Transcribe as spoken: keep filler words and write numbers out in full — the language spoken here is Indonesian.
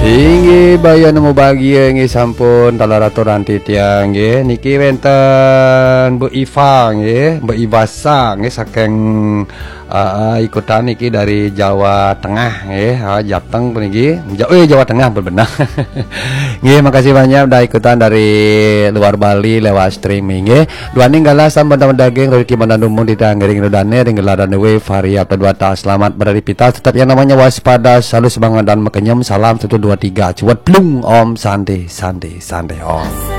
Inggih baya nemu bahagia nggih sampun talaraturan titiang nggih niki wenten Bu Iva nggih, Bu Ivasa nggih saking uh, ikutan niki dari Jawa Tengah nggih, uh, Jateng niki. Eh Jawa Tengah bebenah. Nggih makasih banyak udah ikutan dari luar Bali lewat streaming nggih. Duani gala sampun daging dari kimanan umum di tanggering rodane ring gelaran we variat dua ta selamat beraktivitas tetap yang namanya waspada selalu semangat dan mekenyam salam satu dua tiga cuat plung om santai santai santai om.